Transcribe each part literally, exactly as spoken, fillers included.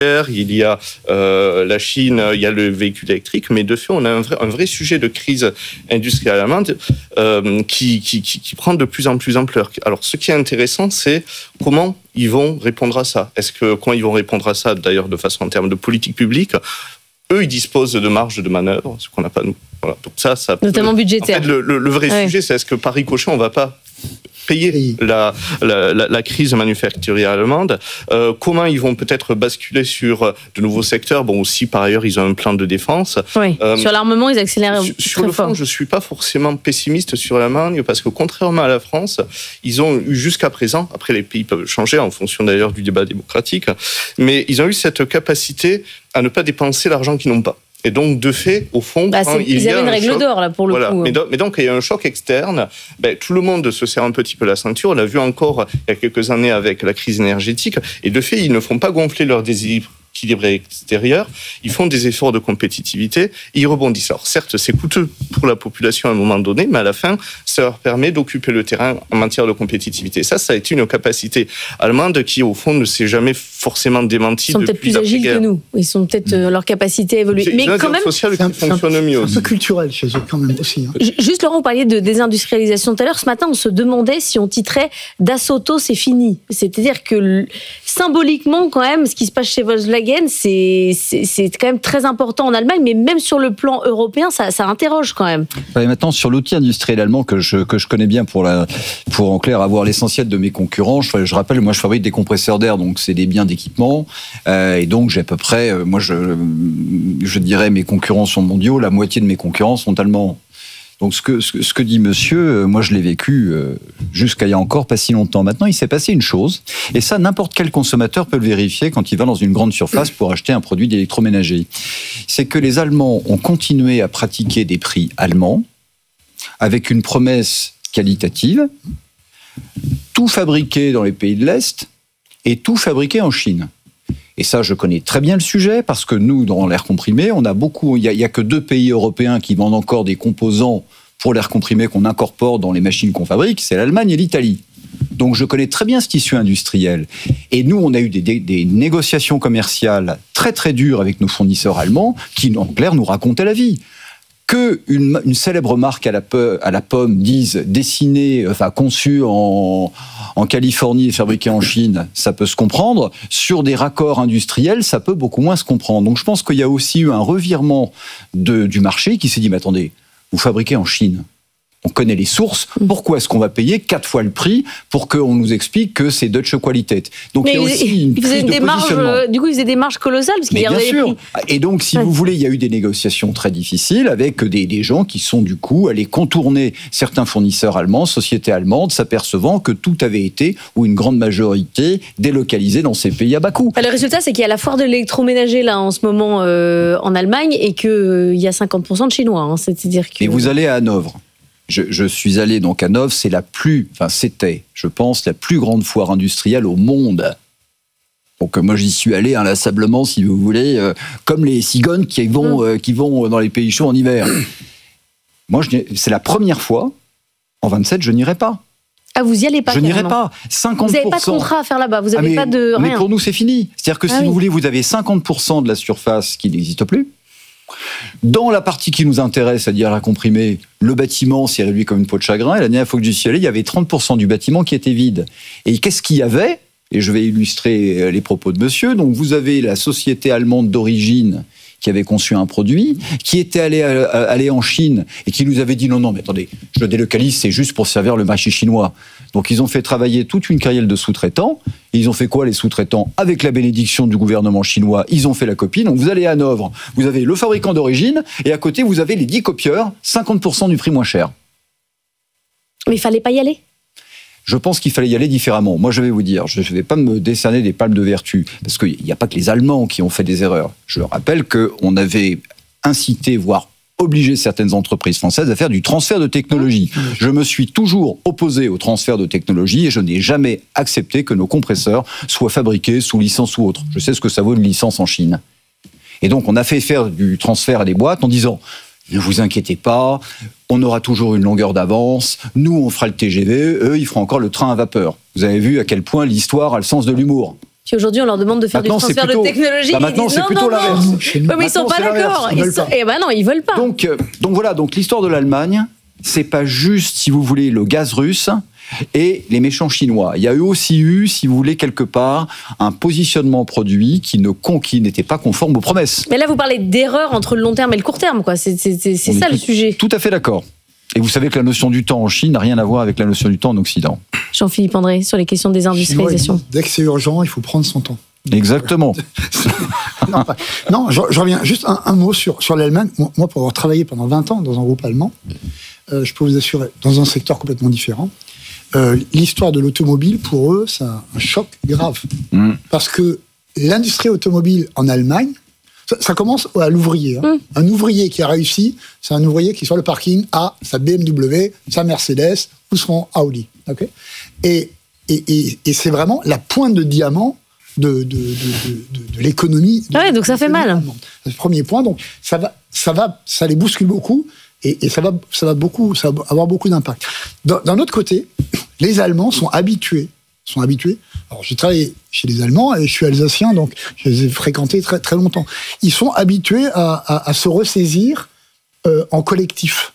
il y a euh, la Chine, il y a le véhicule électrique, mais de fait, on a un vrai, un vrai sujet de crise industrielle allemande euh, qui, qui, qui, qui prend de plus en plus ampleur. Alors, ce qui est intéressant, c'est comment ils vont répondre à ça. Est-ce que quand ils vont répondre à ça, d'ailleurs, de façon en termes de politique publique, eux, ils disposent de marge de manœuvre, ce qu'on n'a pas nous. Voilà. Donc ça, ça notamment peut... budgétaire. En fait, le, le, le vrai ouais. sujet, c'est est-ce que par ricochet, on ne va pas payer la, la, la, la crise manufacturière allemande, euh, comment ils vont peut-être basculer sur de nouveaux secteurs. Bon, aussi, par ailleurs, ils ont un plan de défense. Oui, euh, sur l'armement, ils accélèrent sur, très Sur le fort. fond, je ne suis pas forcément pessimiste sur l'Allemagne, parce que contrairement à la France, ils ont eu jusqu'à présent, après les pays peuvent changer en fonction d'ailleurs du débat démocratique, mais ils ont eu cette capacité à ne pas dépenser l'argent qu'ils n'ont pas. Et donc, de fait, au fond, bah, quand il ils y a avaient une règle choc, d'or, là, pour le voilà. coup. Mais, do- mais donc, il y a un choc externe. Ben, tout le monde se serre un petit peu la ceinture. On l'a vu encore il y a quelques années avec la crise énergétique. Et de fait, ils ne font pas gonfler leur déséquilibre extérieur. Ils font des efforts de compétitivité. Et ils rebondissent. Alors, certes, c'est coûteux pour la population à un moment donné, mais à la fin, ça leur permet d'occuper le terrain en matière de compétitivité. Ça, ça a été une capacité allemande qui, au fond, ne s'est jamais forcément démentie. Ils sont peut-être plus agiles que nous. Ils sont peut-être euh, leur capacité à évoluer. C'est mais quand même, social qui un, fonctionne un, mieux un aussi. peu culturel chez eux quand même aussi. Hein. Juste Laurent, vous parliez de désindustrialisation tout à l'heure. Ce matin, on se demandait si on titrait Dassault Auto, c'est fini. C'est-à-dire que symboliquement, quand même, ce qui se passe chez Volkswagen, c'est, c'est, c'est quand même très important en Allemagne, mais même sur le plan européen, ça, ça interroge quand même. Ouais, maintenant, sur l'outil industriel allemand que je, que je connais bien pour, la, pour en clair avoir l'essentiel de mes concurrents, je, je rappelle, moi je fabrique des compresseurs d'air, donc c'est des biens d'équipement, euh, et donc j'ai à peu près, euh, moi je, je dirais mes concurrents sont mondiaux, la moitié de mes concurrents sont allemands. Donc ce que, ce, ce que dit monsieur, euh, moi je l'ai vécu euh, jusqu'à il y a encore pas si longtemps. Maintenant, il s'est passé une chose, et ça n'importe quel consommateur peut le vérifier quand il va dans une grande surface pour acheter un produit d'électroménager. C'est que les Allemands ont continué à pratiquer des prix allemands, avec une promesse qualitative, tout fabriqué dans les pays de l'Est et tout fabriqué en Chine. Et ça, je connais très bien le sujet, parce que nous, dans l'air comprimé, on a beaucoup, il n'y a, a que deux pays européens qui vendent encore des composants pour l'air comprimé qu'on incorpore dans les machines qu'on fabrique, c'est l'Allemagne et l'Italie. Donc je connais très bien ce tissu industriel. Et nous, on a eu des, des, des négociations commerciales très très dures avec nos fournisseurs allemands, qui, en clair, nous racontaient la vie. Que une, une célèbre marque à la, pe, à la pomme dise dessinée, enfin conçue en, en Californie et fabriquée en Chine, ça peut se comprendre. Sur des raccords industriels, ça peut beaucoup moins se comprendre. Donc je pense qu'il y a aussi eu un revirement de, du marché qui s'est dit, mais attendez, vous fabriquez en Chine. On connaît les sources. Pourquoi est-ce qu'on va payer quatre fois le prix pour qu'on nous explique que c'est Deutsche Qualität? Donc mais il y a aussi une il prise de des marges, positionnement. Du coup, ils faisaient des marges colossales parce qu'il Mais y bien avait sûr. les prix. Et donc, si ouais. vous voulez, il y a eu des négociations très difficiles avec des, des gens qui sont du coup allés contourner certains fournisseurs allemands, sociétés allemandes, s'apercevant que tout avait été, ou une grande majorité, délocalisé dans ces pays à bas coût. Le résultat, c'est qu'il y a la foire de l'électroménager là en ce moment euh, en Allemagne, et qu'il euh, y a cinquante pour cent de Chinois. Hein. C'est-à-dire que... Et vous allez à Hanovre. Je, je suis allé donc à Hanovre, c'est la plus, enfin c'était, je pense, la plus grande foire industrielle au monde. Donc moi j'y suis allé inlassablement, si vous voulez, euh, comme les cigognes qui vont, euh, qui vont dans les pays chauds en hiver. Moi, je, c'est la première fois, en vingt-sept, je n'irai pas. Ah, vous y allez pas? Je n'irai pas. cinquante pour cent. Vous n'avez pas de contrat à faire là-bas, vous n'avez ah mais, pas de rien. Mais pour nous, c'est fini. C'est-à-dire que ah si oui. vous voulez, vous avez cinquante pour cent de la surface qui n'existe plus. Dans la partie qui nous intéresse, c'est-à-dire la comprimée, le bâtiment s'est réduit comme une peau de chagrin. Et la dernière fois que j'y suis allé, il y avait trente pour cent du bâtiment qui était vide. Et qu'est-ce qu'il y avait? Et je vais illustrer les propos de monsieur. Donc vous avez la société allemande d'origine qui avait conçu un produit, qui était allé, allé en Chine et qui nous avait dit non, non, mais attendez, je le délocalise, c'est juste pour servir le marché chinois. Donc ils ont fait travailler toute une carrière de sous-traitants. Et ils ont fait quoi, les sous-traitants? Avec la bénédiction du gouvernement chinois, ils ont fait la copie. Donc vous allez à Hanovre, vous avez le fabricant d'origine, et à côté vous avez les dix copieurs, cinquante pour cent du prix moins cher. Mais il fallait pas y aller. Je pense qu'il fallait y aller différemment. Moi, je vais vous dire, je ne vais pas me décerner des palmes de vertu, parce qu'il n'y a pas que les Allemands qui ont fait des erreurs. Je rappelle qu'on avait incité, voire obligé certaines entreprises françaises à faire du transfert de technologie. Je me suis toujours opposé au transfert de technologie et je n'ai jamais accepté que nos compresseurs soient fabriqués sous licence ou autre. Je sais ce que ça vaut une licence en Chine. Et donc, on a fait faire du transfert à des boîtes en disant... Ne vous inquiétez pas, on aura toujours une longueur d'avance. Nous, on fera le T G V, eux, ils feront encore le train à vapeur. Vous avez vu à quel point l'histoire a le sens de l'humour. Puis aujourd'hui, on leur demande de faire Maintenant, du transfert plutôt, de technologie. bah maintenant, ils disent c'est non, plutôt non, l'inverse. non. Chez nous. Oui, mais ils sont Maintenant, pas c'est d'accord. l'inverse, ils Ils veulent sont... pas. Eh ben non, ils veulent pas. Donc, euh, donc voilà, donc l'histoire de l'Allemagne, c'est pas juste, si vous voulez, le gaz russe et les méchants chinois. Il y a eu aussi eu, si vous voulez, quelque part, un positionnement produit qui ne con- qui n'était pas conforme aux promesses. Mais là, vous parlez d'erreur entre le long terme et le court terme, quoi. C'est, c'est, c'est, c'est On ça est le tout- sujet. Tout à fait d'accord. Et vous savez que la notion du temps en Chine n'a rien à voir avec la notion du temps en Occident. Jean-Philippe André, sur les questions des Chinois, ils industrialisations. disent, dès que c'est urgent, il faut prendre son temps. Exactement. non, pas- non, je, je reviens juste un, un mot sur, sur l'Allemagne. Moi, moi, pour avoir travaillé pendant vingt ans dans un groupe allemand, euh, je peux vous assurer, dans un secteur complètement différent, euh, l'histoire de l'automobile, pour eux, c'est un, un choc grave. Mm. Parce que l'industrie automobile en Allemagne, ça, ça commence à l'ouvrier. Hein. Mm. Un ouvrier qui a réussi, c'est un ouvrier qui, sur le parking, a sa B M W, sa Mercedes ou son Audi. Okay, et, et, et, et c'est vraiment la pointe de diamant de, de, de, de, de, de l'économie. Ah ouais, donc ça fait mal. Allemande. C'est le premier point. Donc ça va, ça va, ça les bouscule beaucoup et, et ça va, ça va beaucoup, ça va avoir beaucoup d'impact. D'un, d'un autre côté, les Allemands sont habitués, sont habitués. Alors j'ai travaillé chez les Allemands et je suis alsacien, donc je les ai fréquentés très très longtemps. Ils sont habitués à, à, à se ressaisir euh, en collectif.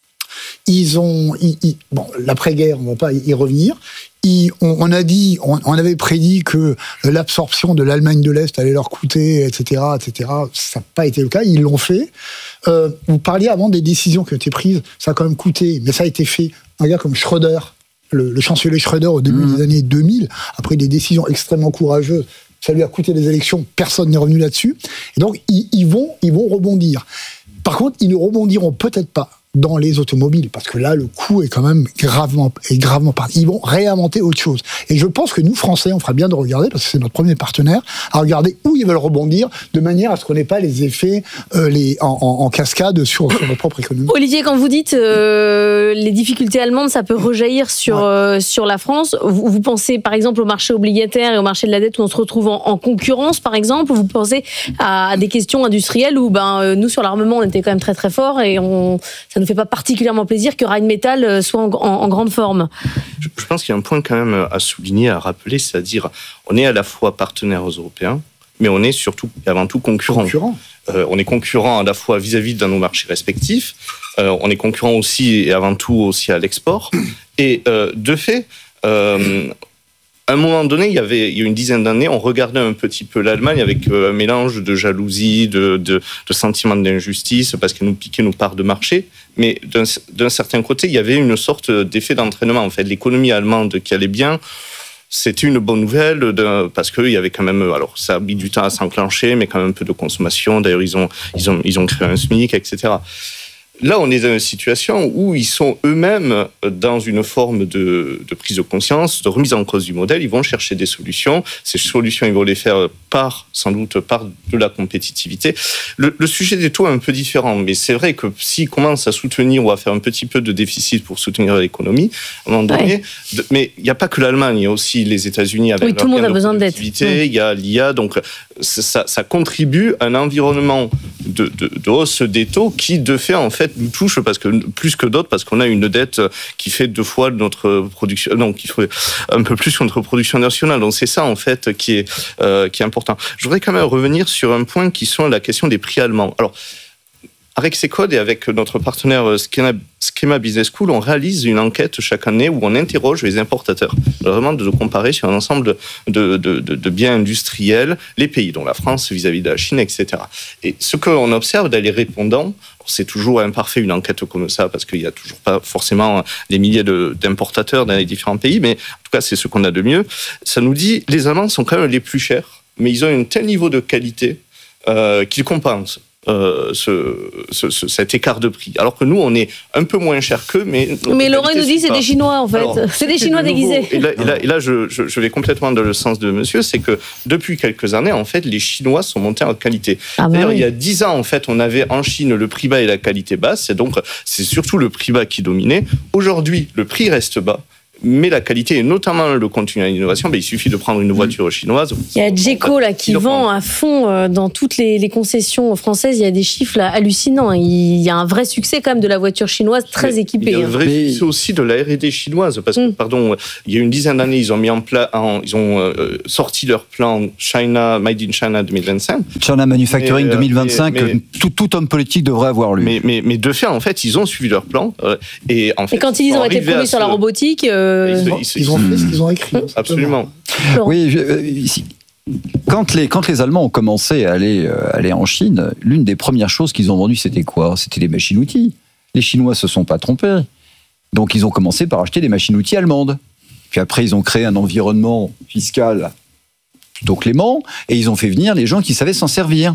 Ils ont, ils, ils, bon, l'après-guerre, on ne va pas y revenir. Ils, on, on a dit, on, on avait prédit que l'absorption de l'Allemagne de l'Est allait leur coûter, et cetera, et cetera. Ça n'a pas été le cas. Ils l'ont fait. Euh, vous parliez avant des décisions qui ont été prises. Ça a quand même coûté, mais ça a été fait. Un gars comme Schröder, le, le chancelier Schröder au début mmh. des années deux mille, après des décisions extrêmement courageuses. Ça lui a coûté les élections. Personne n'est revenu là-dessus. Et donc ils, ils vont, ils vont rebondir. Par contre, ils ne rebondiront peut-être pas dans les automobiles, parce que là, le coût est quand même gravement, est gravement parti. Ils vont réinventer autre chose. Et je pense que nous, Français, on fera bien de regarder, parce que c'est notre premier partenaire, à regarder où ils veulent rebondir, de manière à ce qu'on n'ait pas les effets euh, les, en, en, en cascade sur, sur notre propre économie. Olivier, quand vous dites euh, les difficultés allemandes, ça peut rejaillir sur, ouais. euh, sur la France, vous, vous pensez par exemple au marché obligataire et au marché de la dette où on se retrouve en, en concurrence, par exemple, ou vous pensez à, à des questions industrielles où ben, euh, nous, sur l'armement, on était quand même très très fort et on, ça ne fait pas particulièrement plaisir que Rheinmetall soit en, en, en grande forme. Je, je pense qu'il y a un point quand même à souligner, à rappeler, c'est-à-dire on est à la fois partenaires européens, mais on est surtout et avant tout concurrents. Concurrent. Euh, on est concurrents à la fois vis-à-vis de nos marchés respectifs, euh, on est concurrents aussi et avant tout aussi à l'export. Et euh, de fait, euh, à un moment donné, il y avait il y a une dizaine d'années, on regardait un petit peu l'Allemagne avec un mélange de jalousie, de, de, de sentiment d'injustice, parce qu'elle nous piquait nos parts de marché. Mais d'un, d'un certain côté, il y avait une sorte d'effet d'entraînement. En fait, l'économie allemande qui allait bien, c'était une bonne nouvelle, de, parce qu'il y avait quand même, alors ça a mis du temps à s'enclencher, mais quand même un peu de consommation. D'ailleurs, ils ont, ils ont, ils ont créé un SMIC, et cetera. Là, on est dans une situation où ils sont eux-mêmes dans une forme de, de prise de conscience, de remise en cause du modèle. Ils vont chercher des solutions. Ces solutions, ils vont les faire par, sans doute, par de la compétitivité. Le, le sujet des taux est un peu différent, mais c'est vrai que s'ils commencent à soutenir ou à faire un petit peu de déficit pour soutenir l'économie, à un moment donné, ouais. de, mais il n'y a pas que l'Allemagne, il y a aussi les États-Unis avec oui, leur tout le monde a de besoin de dette. Ouais. Il y a l'I A, donc ça, ça contribue à un environnement de, de, de hausse des taux qui, de fait, en fait, nous touche parce que plus que d'autres, parce qu'on a une dette qui fait deux fois notre production, non, qui fait un peu plus que notre production nationale. Donc c'est ça en fait qui est euh, qui est important. Je voudrais quand même revenir sur un point qui sont la question des prix allemands. Alors avec Cecode et avec notre partenaire Schema, Schema Business School, on réalise une enquête chaque année où on interroge les importateurs, vraiment de comparer sur un ensemble de, de, de, de biens industriels, les pays, dont la France vis-à-vis de la Chine, et cetera. Et ce qu'on observe dans les répondants, c'est toujours imparfait une enquête comme ça, parce qu'il n'y a toujours pas forcément des milliers de, d'importateurs dans les différents pays, mais en tout cas, c'est ce qu'on a de mieux. Ça nous dit les Allemands sont quand même les plus chers, mais ils ont un tel niveau de qualité euh, qu'ils compensent. Euh, ce, ce, ce, cet écart de prix. Alors que nous, on est un peu moins cher qu'eux, mais... Mais Laurent nous dit que c'est pas. Des Chinois, en fait. Alors, c'est des Chinois déguisés. Et là, et là, et là je, je, je vais complètement dans le sens de monsieur, c'est que depuis quelques années, en fait, les Chinois sont montés en qualité. Ah bah D'ailleurs, oui. il y a dix ans, en fait, on avait en Chine le prix bas et la qualité basse, et donc c'est surtout le prix bas qui dominait. Aujourd'hui, le prix reste bas. mais la qualité et notamment le contenu à l'innovation, ben, il suffit de prendre une voiture chinoise. Il y a Djeco là qui vend à fond euh, dans toutes les, les concessions françaises. Il y a des chiffres là, hallucinants. Il y a un vrai succès quand même de la voiture chinoise très mais équipée. Il y a un vrai Mais... succès aussi de la R et D chinoise parce que mm. pardon, il y a une dizaine d'années, ils ont mis en place, ils ont euh, sorti leur plan China Made in China deux mille vingt-cinq. China Manufacturing mais, deux mille vingt-cinq. mais, mais, tout, tout homme politique devrait avoir lu. Mais, mais, mais de fait, en fait, ils ont suivi leur plan euh, et en fait. Et quand ils, ils ont été premiers sur la robotique, euh... ils, ils, ils ont fait ce qu'ils ont écrit. Mmh. Absolument. Oui, je, euh, ici. Quand les, quand les Allemands ont commencé à aller, euh, aller en Chine, l'une des premières choses qu'ils ont vendues, c'était quoi ? C'était des machines-outils. Les Chinois se sont pas trompés. Donc ils ont commencé par acheter des machines-outils allemandes. Puis après, ils ont créé un environnement fiscal plutôt clément, et ils ont fait venir les gens qui savaient s'en servir.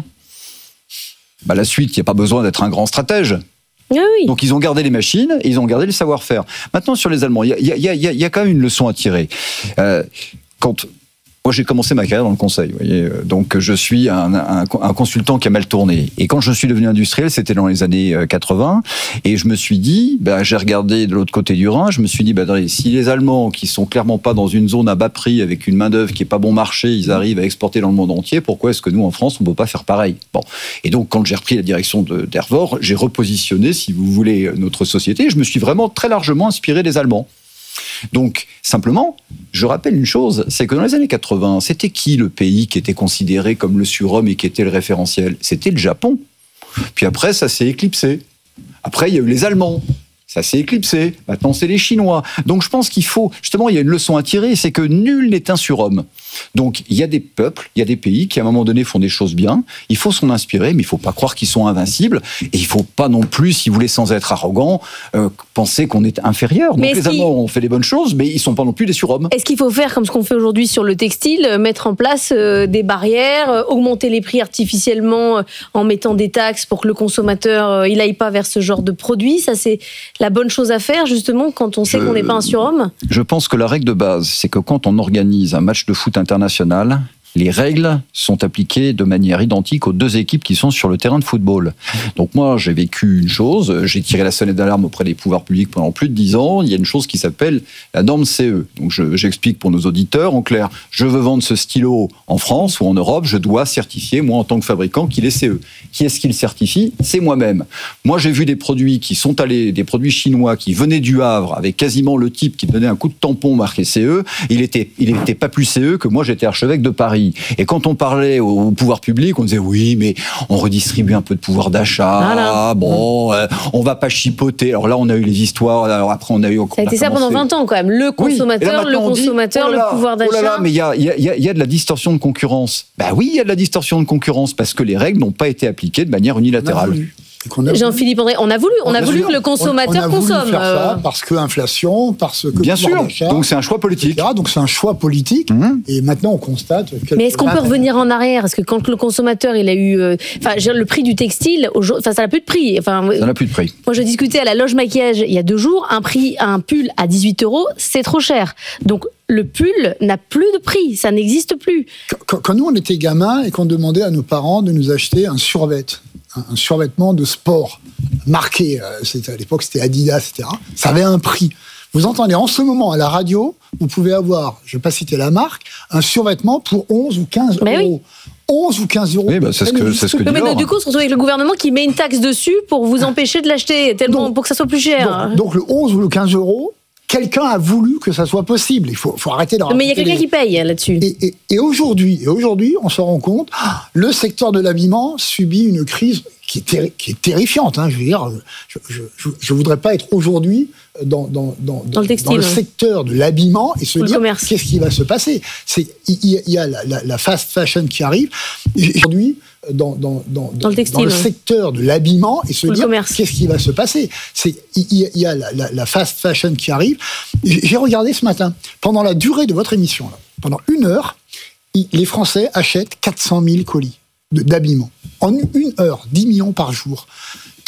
Bah, la suite, il n'y a pas besoin d'être un grand stratège. Ah oui. Donc ils ont gardé les machines et ils ont gardé le savoir-faire. Maintenant, sur les Allemands, il y a, y, a, y, a, y a quand même une leçon à tirer. Euh, quand... Moi, j'ai commencé ma carrière dans le conseil, vous voyez. Donc je suis un, un, un consultant qui a mal tourné. Et quand je suis devenu industriel, c'était dans les années quatre-vingts, et je me suis dit, ben, j'ai regardé de l'autre côté du Rhin, je me suis dit, ben, attendez, si les Allemands, qui sont clairement pas dans une zone à bas prix, avec une main-d'œuvre qui est pas bon marché, ils arrivent à exporter dans le monde entier, pourquoi est-ce que nous, en France, on peut pas faire pareil ? Bon. Et donc, quand j'ai repris la direction de, d'Hervor, j'ai repositionné, si vous voulez, notre société. Je me suis vraiment très largement inspiré des Allemands. Donc, simplement, je rappelle une chose, c'est que dans les années quatre-vingts, c'était qui le pays qui était considéré comme le surhomme et qui était le référentiel ? C'était le Japon. Puis après, ça s'est éclipsé. Après, il y a eu les Allemands. Ça s'est éclipsé. Maintenant, c'est les Chinois. Donc, je pense qu'il faut... Justement, il y a une leçon à tirer, c'est que nul n'est un surhomme. Donc, il y a des peuples, il y a des pays qui, à un moment donné, font des choses bien. Il faut s'en inspirer, mais il ne faut pas croire qu'ils sont invincibles. Et il ne faut pas non plus, si vous voulez, sans être arrogant, euh, penser qu'on est inférieur. Donc, les Allemands ont fait des bonnes choses, mais ils ne sont pas non plus des surhommes. Est-ce qu'il faut faire comme ce qu'on fait aujourd'hui sur le textile, mettre en place euh, des barrières, euh, augmenter les prix artificiellement euh, en mettant des taxes pour que le consommateur euh, il n'aille pas vers ce genre de produits ? Ça, c'est la bonne chose à faire, justement, quand on sait je, qu'on n'est pas un surhomme ? Je pense que la règle de base, c'est que quand on organise un match de foot international, les règles sont appliquées de manière identique aux deux équipes qui sont sur le terrain de football. Donc moi, j'ai vécu une chose, j'ai tiré la sonnette d'alarme auprès des pouvoirs publics pendant plus de dix ans, il y a une chose qui s'appelle la norme C E. Donc je, j'explique pour nos auditeurs, en clair, je veux vendre ce stylo en France ou en Europe, je dois certifier, moi en tant que fabricant, qu'il est C E. Qui est-ce qui le certifie ? C'est moi-même. Moi, j'ai vu des produits qui sont allés, des produits chinois qui venaient du Havre, avec quasiment le type qui donnait un coup de tampon marqué C E, il était, il était pas plus C E que moi, j'étais archevêque de Paris. Et quand on parlait au pouvoir public, on disait oui, mais on redistribue un peu de pouvoir d'achat. Voilà. Bon, euh, on va pas chipoter. Alors là, on a eu les histoires. Alors après, on a eu. Ça a été ça pendant vingt ans quand même. Le consommateur, oui. le consommateur, dit, oh là, le pouvoir d'achat. Oh là là, mais il y a, y, a, y a de la distorsion de concurrence. Ben oui, il y a de la distorsion de concurrence parce que les règles n'ont pas été appliquées de manière unilatérale. Jean-Philippe André, on a voulu, on, on a voulu que le consommateur on, on a consomme. Voulu faire ça parce que inflation, parce que bien sûr. Donc c'est un choix politique. et cetera. Donc c'est un choix politique. Mmh. Et maintenant on constate. Mais est-ce qu'on peut revenir en arrière ? Parce que quand le consommateur il a eu, enfin euh, le prix du textile, enfin ça n'a plus de prix. Enfin ça n'a plus de prix. Moi je discutais à la loge maquillage il y a deux jours, un prix, un pull à dix-huit euros, c'est trop cher. Donc le pull n'a plus de prix, ça n'existe plus. Quand, quand nous on était gamins et qu'on demandait à nos parents de nous acheter un survêt, un survêtement de sport marqué, c'était, à l'époque c'était Adidas, et cetera. Ça avait un prix. Vous entendez en ce moment à la radio, vous pouvez avoir, je ne vais pas citer la marque, un survêtement pour onze ou quinze mais euros. Oui. onze ou quinze euros. Oui, bah, c'est ce que, c'est ce que dit. Mais donc, du coup, on se retrouve avec le gouvernement qui met une taxe dessus pour vous empêcher de l'acheter, tellement donc, pour que ça soit plus cher. Donc, donc le onze ou le quinze euros, quelqu'un a voulu que ça soit possible. Il faut, faut arrêter de raconter. Mais il y a quelqu'un les... qui paye là-dessus. Et, et, et aujourd'hui, et aujourd'hui, on se rend compte, le secteur de l'habillement subit une crise qui est, terri- qui est terrifiante. Hein, je veux dire, je ne voudrais pas être aujourd'hui dans, dans, dans, dans, le, textile, dans le ouais. secteur de l'habillement et se Pour dire commerce. Qu'est-ce qui va se passer. C'est, il y a la, la, la fast fashion qui arrive. Aujourd'hui, dans, dans, dans, dans, le, textile, dans le ouais. secteur de l'habillement et se Pour dire qu'est-ce qui va se passer. C'est, il y a la, la, la fast fashion qui arrive. J'ai regardé ce matin, pendant la durée de votre émission, là, pendant une heure, les Français achètent quatre cent mille colis d'habillement. En une heure, dix millions par jour. Pourquoi ?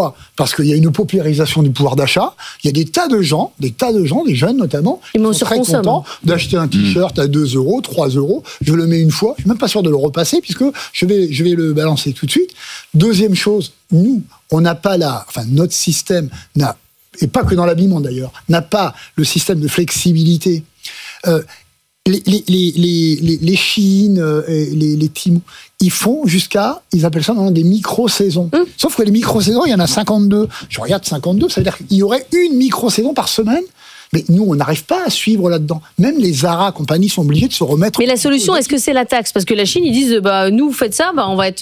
Parce qu'il y a une paupérisation du pouvoir d'achat. Il y a des tas de gens, des tas de gens, des jeunes notamment, qui sont très contents d'acheter un t-shirt à deux euros, trois euros. Je le mets une fois. Je suis même pas sûr de le repasser puisque je vais, je vais le balancer tout de suite. Deuxième chose, nous, on n'a pas la, enfin, notre système n'a et pas que dans l'habillement d'ailleurs, n'a pas le système de flexibilité. Euh, les, les, les, les, les Chines, les, les Timou, ils font jusqu'à, ils appellent ça maintenant des micro-saisons. Mmh. Sauf que les micro-saisons, il y en a cinquante-deux. Je regarde cinquante-deux, ça veut dire qu'il y aurait une micro-saison par semaine. Mais nous, on n'arrive pas à suivre là-dedans. Même les Zara compagnies sont obligés de se remettre. Mais la solution, est-ce que c'est la taxe? Parce que la Chine, ils disent, bah, nous, vous faites ça, bah, on va être